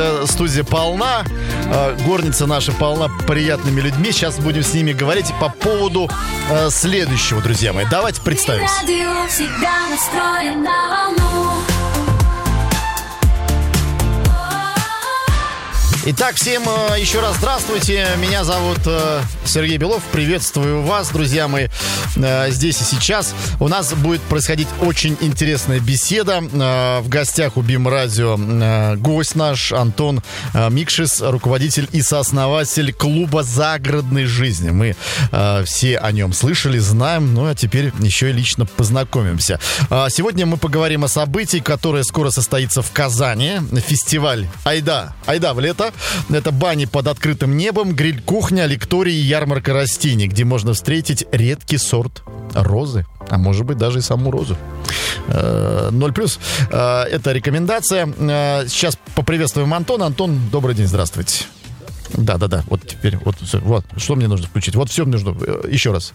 студия полна, горница наша полна приятными людьми. Сейчас будем с ними говорить по поводу следующего, друзья мои. Давайте представимся. Итак, всем еще раз здравствуйте. Меня зовут Сергей Белов. Приветствую вас, друзья мои, здесь и сейчас. У нас будет происходить очень интересная беседа. В гостях у БИМ-радио гость наш Антон Микшис, руководитель и сооснователь клуба «Загородной жизни». Мы все о нем слышали, знаем, ну а теперь еще и лично познакомимся. Сегодня мы поговорим о событии, которое скоро состоится в Казани. Фестиваль «Айда в лето». Это бани под открытым небом, гриль-кухня, лектории и ярмарка растений, где можно встретить редкий сорт розы, а может быть даже и саму розу. 0+. Это рекомендация. Сейчас поприветствуем Антона. Антон, добрый день, здравствуйте. Да. Вот теперь, вот что мне нужно включить? Вот все нужно. Еще раз.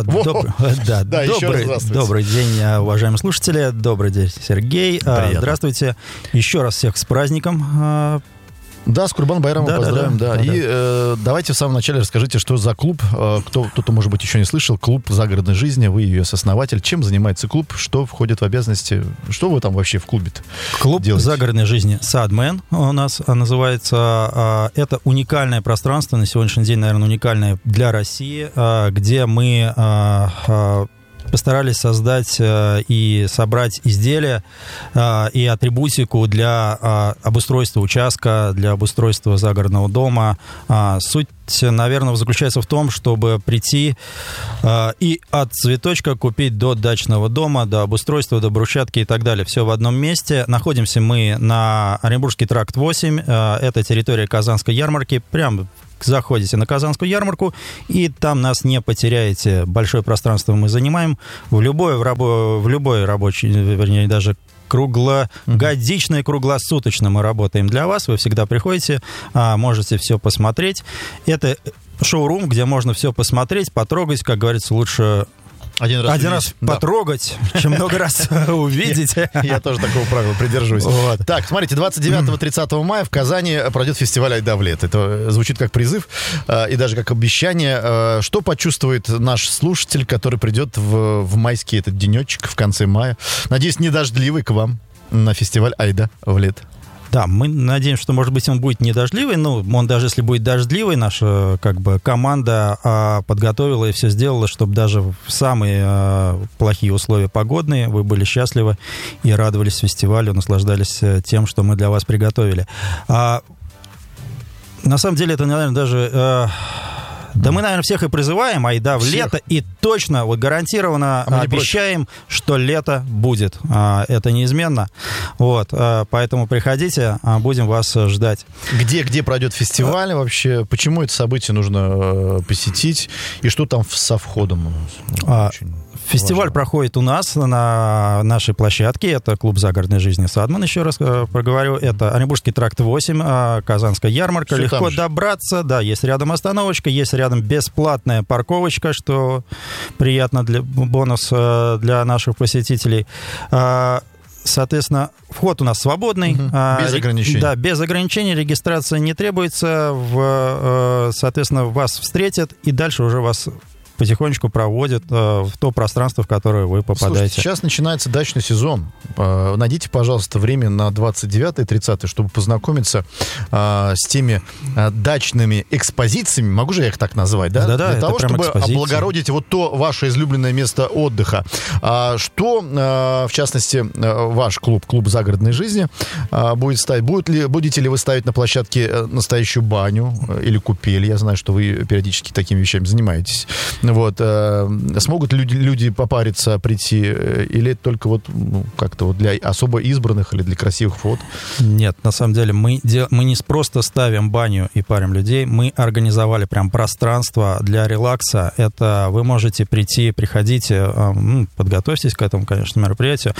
Добрый день, уважаемые слушатели. Добрый день, Сергей. Приятно. Здравствуйте. Еще раз всех с праздником. Да, с Курбан-Байрамом поздравим, да. И давайте в самом начале расскажите, что за клуб, кто-то, может быть, еще не слышал, клуб «Загородной жизни», вы ее сооснователь. Чем занимается клуб, что входит в обязанности, что вы там вообще в клубе-то Клуб делаете? «Загородной жизни» «Садмен» у нас называется. Это уникальное пространство, на сегодняшний день, наверное, уникальное для России, где мы постарались создать и собрать изделия и атрибутику для обустройства участка, для обустройства загородного дома. Суть, наверное, заключается в том, чтобы прийти и от цветочка купить до дачного дома, до обустройства, до брусчатки и так далее. Все в одном месте. Находимся мы на Оренбургский тракт 8. Это территория Казанской ярмарки. Прям заходите на Казанскую ярмарку, и там нас не потеряете. Большое пространство мы занимаем. В любое рабочее, вернее, даже круглогодично и круглосуточно мы работаем для вас. Вы всегда приходите, можете все посмотреть. Это шоурум, где можно все посмотреть, потрогать, как говорится, лучше один раз потрогать, чем много раз увидеть. Я тоже такого правила придерживаюсь. Так, смотрите, 29-30 мая в Казани пройдет фестиваль «Айда в лето». Это звучит как призыв и даже как обещание. Что почувствует наш слушатель, который придет в майский этот денечек в конце мая? Надеюсь, не дождливый к вам на фестиваль «Айда в лето». Да, мы надеемся, что, может быть, он будет не дождливый, но он даже если будет дождливый, наша команда подготовила и все сделала, чтобы даже в самые плохие условия погодные вы были счастливы и радовались фестивалю, наслаждались тем, что мы для вас приготовили. На самом деле это, наверное, даже... Да мы, наверное, всех и призываем, айда в лето, и точно, вот гарантированно обещаем, что лето будет. Это неизменно. Поэтому приходите, будем вас ждать. Где пройдет фестиваль вообще? Почему это событие нужно посетить? И что там со входом у нас? Фестиваль проходит у нас на нашей площадке. Это клуб «Загородной жизни» «Садмен», еще раз проговорю. Это Оренбургский тракт 8, Казанская ярмарка. Все легко добраться. Да, есть рядом остановочка, есть рядом бесплатная парковочка, что приятно, бонус для наших посетителей. Соответственно, вход у нас свободный. Без ограничений. Да, без ограничений, регистрация не требуется. Соответственно, вас встретят, и дальше уже вас потихонечку проводят в то пространство, в которое вы попадаете. Слушайте, сейчас начинается дачный сезон. Найдите, пожалуйста, время на 29-30, чтобы познакомиться с теми дачными экспозициями. Могу же я их так назвать, да? Да, для того, чтобы экспозиции. Облагородить вот то ваше излюбленное место отдыха. Что, в частности, ваш клуб «Загородной жизни» будет ставить? Будете ли вы ставить на площадке настоящую баню или купель? Я знаю, что вы периодически такими вещами занимаетесь. Смогут люди попариться, прийти, или это только как-то для особо избранных или для красивых фото? Нет, на самом деле мы не просто ставим баню и парим людей, мы организовали прям пространство для релакса. Это вы можете приходите, подготовьтесь к этому, конечно, мероприятию.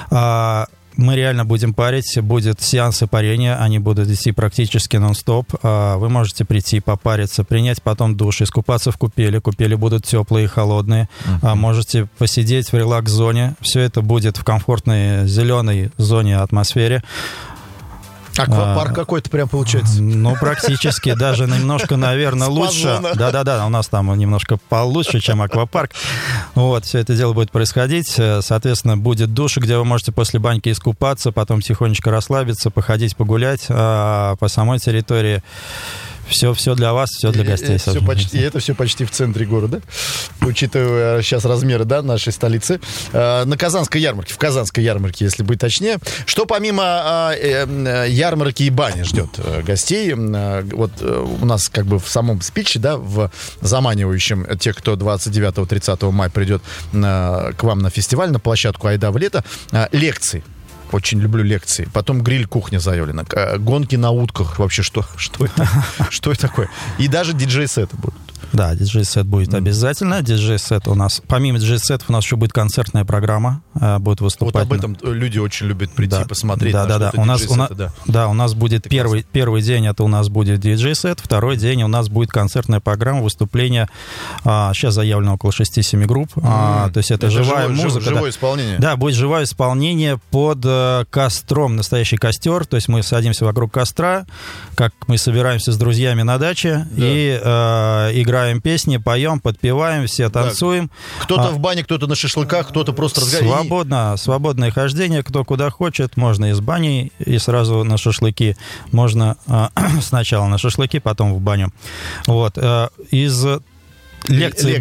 Мы реально будем парить, будут сеансы парения, они будут идти практически нон-стоп. Вы можете прийти, попариться, принять потом душ, искупаться в купели. Купели будут теплые и холодные. Можете посидеть в релакс-зоне. Все это будет в комфортной зеленой зоне, атмосфере. Аквапарк какой-то прям получается. Ну, практически, даже немножко, наверное, лучше. Да-да-да, у нас там немножко получше, чем аквапарк. Вот, все это дело будет происходить. Соответственно, будет душ, где вы можете после баньки искупаться, потом тихонечко расслабиться, походить, погулять по самой территории. Все для вас, все для гостей. Это все почти в центре города, учитывая сейчас размеры, да, нашей столицы. На Казанской ярмарке, в Казанской ярмарке, если быть точнее. Что помимо ярмарки и бани ждет гостей? Вот у нас как бы в самом спиче, да, в заманивающем тех, кто 29-30 мая придет к вам на фестиваль, на площадку «Айда в лето», лекции. Очень люблю лекции. Потом гриль-кухня заявлена. Гонки на утках. Вообще, что это? Что это такое? И даже диджей-сеты будут. Да, диджей-сет будет обязательно. Диджей-сет у нас, помимо диджей-сетов, у нас еще будет концертная программа. Будет выступать. Вот об этом люди очень любят прийти, посмотреть. Да. У нас будет первый день, это у нас будет диджей-сет. Второй день у нас будет концертная программа, выступления. Сейчас заявлено около 6-7 групп. То есть это живая музыка. Живое исполнение. Да, будет живое исполнение под костром, настоящий костер. То есть мы садимся вокруг костра, как мы собираемся с друзьями на даче и играем песни, поем, подпеваем, все танцуем. Кто-то в бане, кто-то на шашлыках, кто-то просто разговаривает. Свободное хождение, кто куда хочет. Можно из бани и сразу на шашлыки. Можно сначала на шашлыки, потом в баню. Вот. Из лекции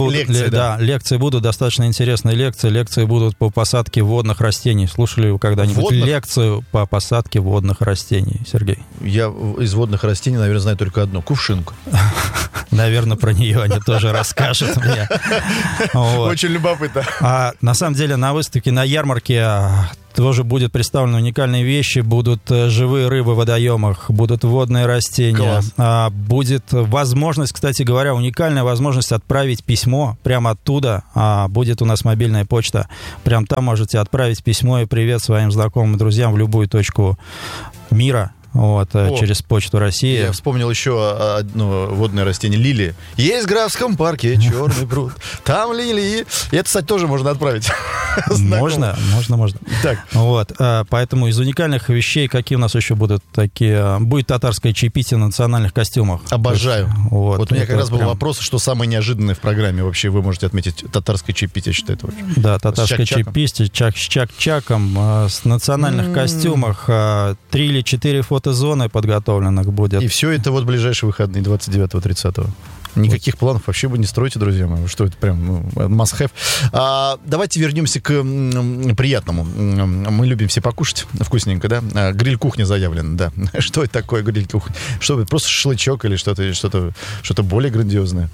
будут достаточно интересные лекции. Лекции будут по посадке водных растений. Слушали вы когда-нибудь лекцию по посадке водных растений, Сергей? Я из водных растений, наверное, знаю только одно. Кувшинку. Наверное, про нее они тоже расскажут мне. Очень любопытно. На самом деле, на выставке, на ярмарке тоже будет представлены уникальные вещи. Будут живые рыбы в водоемах, будут водные растения. Будет возможность, кстати говоря, уникальная возможность отправить письмо прямо оттуда. Будет у нас мобильная почта. Прям там можете отправить письмо и привет своим знакомым, друзьям в любую точку мира. Через Почту России. Я вспомнил еще одно водное растение — лилии. Есть в Графском парке черный пруд. Там лилии. И это, кстати, тоже можно отправить. Можно. Так. Поэтому из уникальных вещей, какие у нас еще будут такие... Будет татарское чаепитие в национальных костюмах. Обожаю. Вот у меня как раз был вопрос, что самое неожиданное в программе вообще вы можете отметить. Татарское чаепитие, я считаю, это вообще. Да, татарское чаепитие, с чак-чаком, с национальных костюмах, 3 или 4 фотозоны подготовленных будет. И все это вот в ближайшие выходные, 29-30. Никаких планов вообще вы не строите, друзья мои. Что это прям must have. Давайте вернемся к приятному. Мы любим все покушать вкусненько, да? Гриль-кухня заявлена, да. Что это такое гриль-кухня? Что это, просто шашлычок или что-то более грандиозное?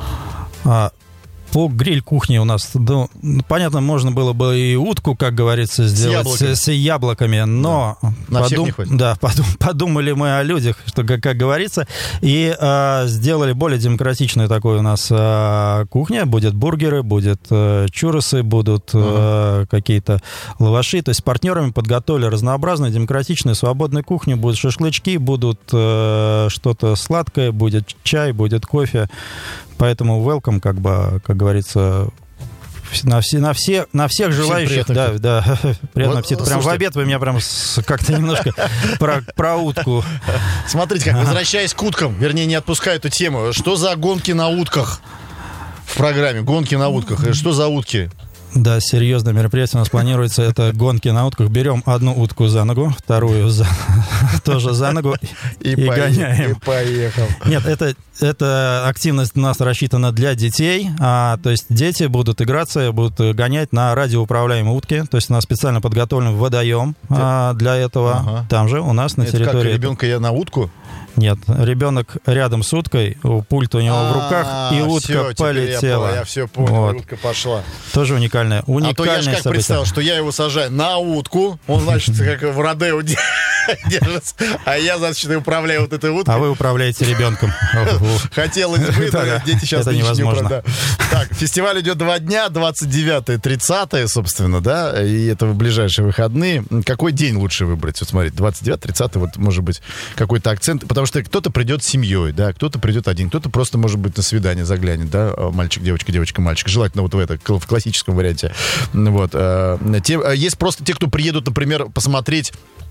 По гриль-кухне у нас, понятно, можно было бы и утку, как говорится, сделать с яблоками, но подумали мы о людях, что, как говорится, и сделали более демократичную такую у нас кухню. Будет бургеры, будет чурросы, будут какие-то лаваши. То есть с партнерами подготовили разнообразную, демократичную, свободную кухню. Будут шашлычки, будут что-то сладкое, будет чай, будет кофе. Поэтому welcome, как говорится, на всех желающих. Да, приятного аппетита. Прям в обед вы меня прям как-то немножко про утку. Смотрите, как, возвращаясь к уткам, вернее, не отпускаю эту тему. Что за гонки на утках в программе? Гонки на утках. Что за утки? Да, серьезное мероприятие у нас планируется. Это гонки на утках. Берем одну утку за ногу, вторую тоже за ногу и гоняем. И поехал. Нет, эта активность у нас рассчитана для детей. То есть дети будут играться, будут гонять на радиоуправляемой утке. То есть у нас специально подготовлен водоем для этого. Там же у нас на территории... Как, ребенка я на утку? Нет, ребенок рядом с уткой, пульт у него в руках, и утка полетела. Я все понял, утка пошла. Тоже уникальное событие. А то я же как представил, что я его сажаю на утку, он, значит, как в родео держится, а я, значит, управляю вот этой уткой. А вы управляете ребенком. Хотелось бы, но дети сейчас ничего не управляют. Так, фестиваль идет 2 дня, 29-30, собственно, да, и это в ближайшие выходные. Какой день лучше выбрать? Вот смотрите, 29-30, вот, может быть, какой-то акцент, потому что кто-то придет с семьей, да, кто-то придет один, кто-то просто, может быть, на свидание заглянет, да, мальчик, девочка, девочка, мальчик, желательно вот в классическом варианте. Вот. Есть просто те, кто приедут, например, посмотреть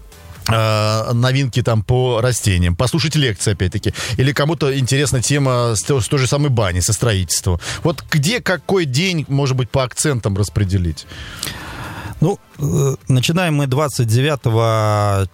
новинки там по растениям, послушать лекции, опять-таки, или кому-то интересна тема с той же самой бани, со строительством. Вот где какой день, может быть, по акцентам распределить? Ну, начинаем мы 29-го.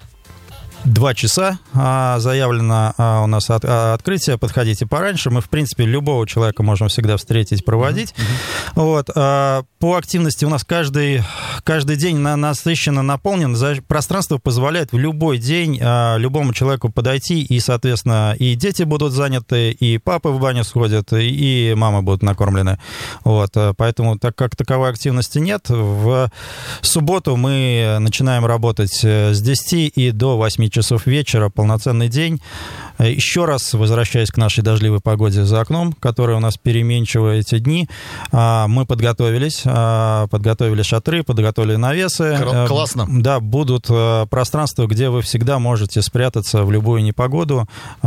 2 часа заявлено у нас открытие. Подходите пораньше. Мы, в принципе, любого человека можем всегда встретить, проводить. Вот. По активности у нас каждый день насыщенно наполнен. Пространство позволяет в любой день любому человеку подойти, и, соответственно, и дети будут заняты, и папы в баню сходят, и мамы будут накормлены. Вот. Поэтому, так как таковой активности нет, в субботу мы начинаем работать с 10 и до 8 часов вечера, полноценный день. Еще раз, возвращаясь к нашей дождливой погоде за окном, которая у нас переменчивая эти дни, мы подготовили шатры, подготовили навесы. Классно. Да, будут пространства, где вы всегда можете спрятаться в любую непогоду,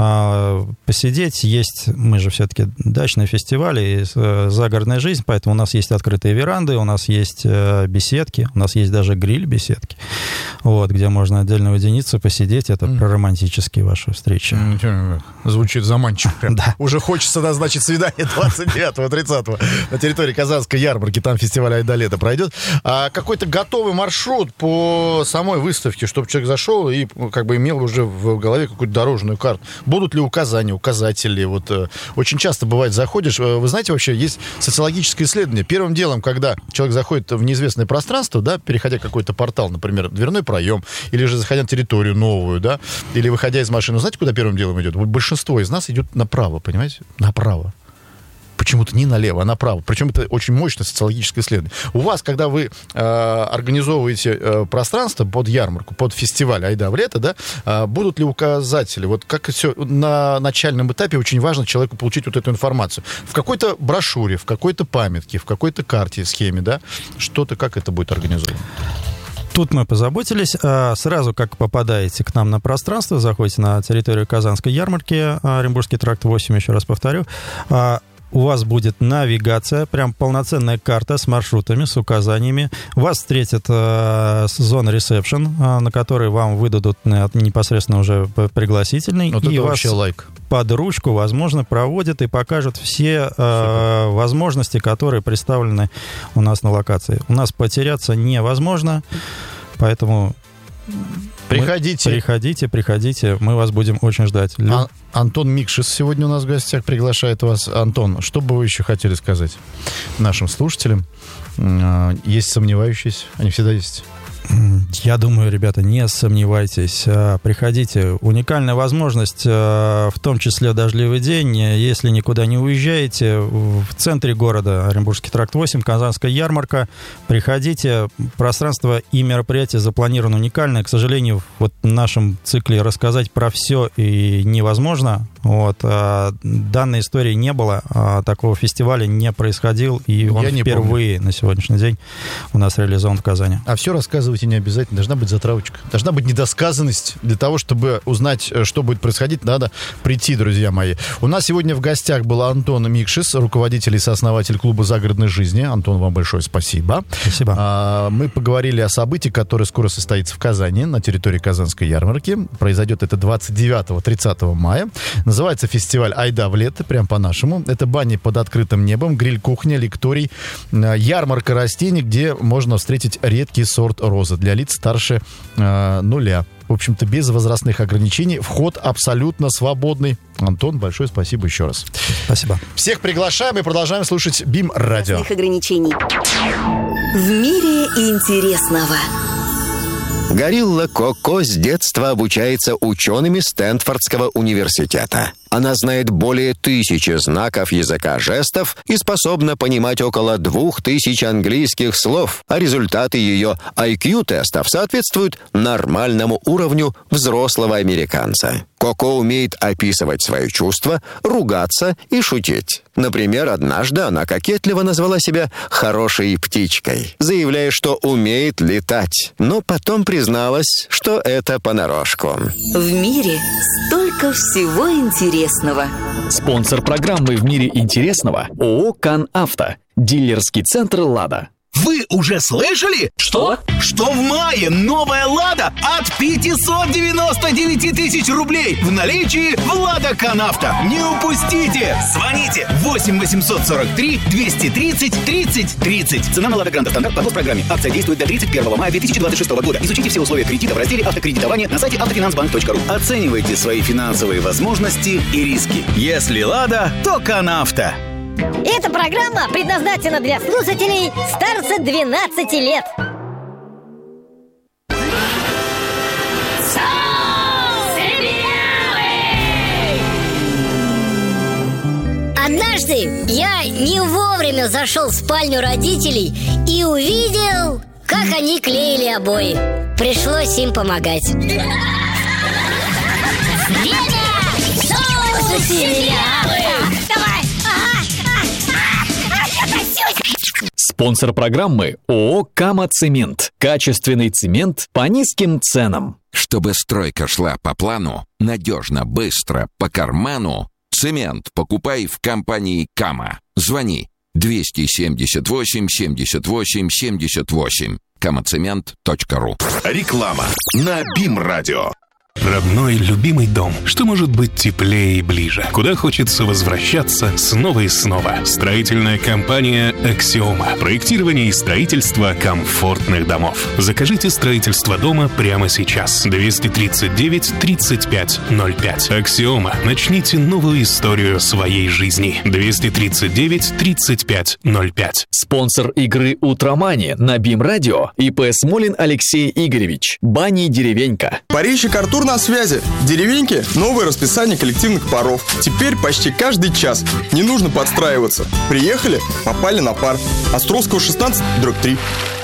посидеть. Есть, мы же все-таки дачный фестиваль и загородная жизнь, поэтому у нас есть открытые веранды, у нас есть беседки, у нас есть даже гриль-беседки, вот, где можно отдельно уединиться, посидеть. Это про романтические ваши встречи. Звучит заманчиво. Да. Уже хочется назначить свидание 29-30 на территории Казанской ярмарки. Там фестиваль «Айда-лето» пройдет. А какой-то готовый маршрут по самой выставке, чтобы человек зашел и как бы имел уже в голове какую-то дорожную карту. Будут ли указания, указатели? Вот, очень часто бывает, заходишь. Вы знаете, вообще есть социологическое исследование. Первым делом, когда человек заходит в неизвестное пространство, да, переходя какой-то портал, например, дверной проем, или же заходя на территорию новую, да, или выходя из машины, знаете, куда первым делом идет? Большинство из нас идет направо, понимаете? Направо. Почему-то не налево, а направо. Причем это очень мощное социологическое исследование. У вас, когда вы организовываете пространство под ярмарку, под фестиваль «Айда-лето», да, будут ли указатели? Вот как все на начальном этапе очень важно человеку получить вот эту информацию. В какой-то брошюре, в какой-то памятке, в какой-то карте, схеме, да, что-то, как это будет организовано? Тут мы позаботились. Сразу, как попадаете к нам на пространство, заходите на территорию Казанской ярмарки, Оренбургский тракт 8, еще раз повторю, у вас будет навигация, прям полноценная карта с маршрутами, с указаниями. Вас встретит зона ресепшн, на которой вам выдадут непосредственно уже пригласительный. Вот и это вас вообще лайк. Под ручку, возможно, проводят и покажут все возможности, которые представлены у нас на локации. У нас потеряться невозможно, поэтому... Приходите, мы вас будем очень ждать. Антон Микшис сегодня у нас в гостях приглашает вас. Антон, что бы вы еще хотели сказать нашим слушателям? Есть сомневающиеся? Они всегда есть. Я думаю, ребята, не сомневайтесь, приходите. Уникальная возможность, в том числе в дождливый день, если никуда не уезжаете, в центре города, Оренбургский тракт 8, Казанская ярмарка, приходите. Пространство и мероприятие запланировано уникальное. К сожалению, вот в нашем цикле рассказать про все и невозможно. Вот. Данной истории не было, такого фестиваля не происходил, и он впервые на сегодняшний день у нас реализован в Казани. А все рассказывать и не обязательно. Должна быть затравочка. Должна быть недосказанность. Для того, чтобы узнать, что будет происходить, надо прийти, друзья мои. У нас сегодня в гостях был Антон Микшис, руководитель и сооснователь клуба загородной жизни. Антон, вам большое спасибо. Спасибо. Мы поговорили о событии, которое скоро состоится в Казани, на территории Казанской ярмарки. Произойдет это 29-30 мая. Называется фестиваль «Айда-лето», прям по-нашему. Это бани под открытым небом, гриль-кухня, лекторий, ярмарка растений, где можно встретить редкий сорт розы для лиц старше 0. В общем-то, без возрастных ограничений. Вход абсолютно свободный. Антон, большое спасибо еще раз. Спасибо. Всех приглашаем и продолжаем слушать БИМ-радио. Ограничений. В мире интересного. Горилла Коко с детства обучается учеными Стэнфордского университета. Она знает более 1000 знаков языка жестов и способна понимать около 2000 английских слов, а результаты ее IQ-тестов соответствуют нормальному уровню взрослого американца. Коко умеет описывать свои чувства, ругаться и шутить. Например, однажды она кокетливо назвала себя «хорошей птичкой», заявляя, что умеет летать, но потом призналась, что это понарошку. В мире столько всего интересного. Спонсор программы «В мире интересного» ООО «Кан Авто». Дилерский центр «Лада». Вы уже слышали? Что? Что в мае новая «Лада» от 599 тысяч рублей в наличии в «Лада Канавто». Не упустите! Звоните 8 843 230 30 30. Цена на «Лада Гранта Стандарт» по программе. Акция действует до 31 мая 2026 года. Изучите все условия кредита в разделе «Автокредитование» на сайте autofinansbank.ru. Оценивайте свои финансовые возможности и риски. Если «Лада», то «Канавто». Эта программа предназначена для слушателей старше 12 лет. Однажды я не вовремя зашел в спальню родителей и увидел, как они клеили обои. Пришлось им помогать. Спонсор программы ООО «Кама Цемент». Качественный цемент по низким ценам. Чтобы стройка шла по плану, надежно, быстро, по карману, цемент покупай в компании «Кама». Звони 278 78 78. kamacement.ru. Реклама на БИМ-радио. Родной, любимый дом. Что может быть теплее и ближе? Куда хочется возвращаться снова и снова? Строительная компания «Аксиома». Проектирование и строительство комфортных домов. Закажите строительство дома прямо сейчас. 239 35 05. «Аксиома». Начните новую историю своей жизни. 239 35 05. Спонсор игры «Утромани» на БИМ-радио ИП Смолин Алексей Игоревич. Бани «Деревенька». Парильщик Артур на связи. В «Деревеньке» новое расписание коллективных паров. Теперь почти каждый час. Не нужно подстраиваться. Приехали, попали на пар. Островского 16/3.